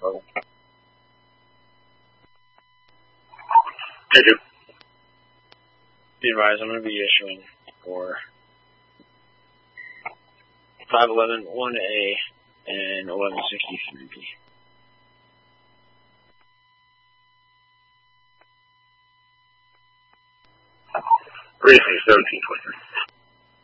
total. I do. Be advised, I'm going to be issuing for 511 1A and 1163B. Briefing 1723.